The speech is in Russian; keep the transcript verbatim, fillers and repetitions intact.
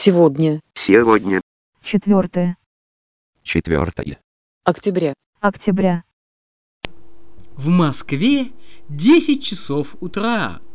Сегодня. Сегодня. Четвертое. Четвертое. Октября. Октября. В Москве десять часов утра.